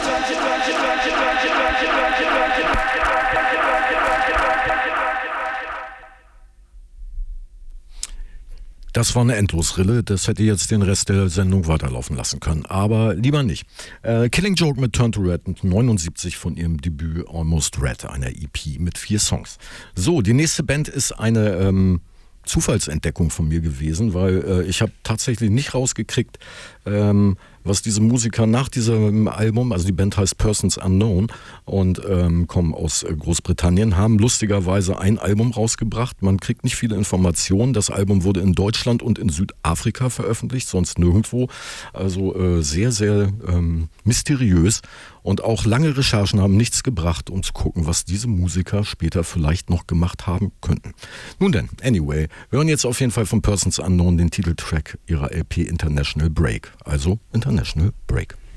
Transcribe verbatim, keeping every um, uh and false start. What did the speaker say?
Das war eine Endlosrille, das hätte jetzt den Rest der Sendung weiterlaufen lassen können, aber lieber nicht. Äh, Killing Joke mit Turn to Red neunundsiebzig von ihrem Debüt Almost Red, einer E P mit vier Songs. So, die nächste Band ist eine ähm, Zufallsentdeckung von mir gewesen, weil äh, ich habe tatsächlich nicht rausgekriegt, ähm, was diese Musiker nach diesem Album, also die Band heißt Persons Unknown und ähm, kommen aus Großbritannien, haben lustigerweise ein Album rausgebracht. Man kriegt nicht viele Informationen. Das Album wurde in Deutschland und in Südafrika veröffentlicht, sonst nirgendwo. Also äh, sehr, sehr ähm, mysteriös. Und auch lange Recherchen haben nichts gebracht, um zu gucken, was diese Musiker später vielleicht noch gemacht haben könnten. Nun denn, anyway, wir hören jetzt auf jeden Fall von Persons Unknown den Titeltrack ihrer L P International Break. Also International Break.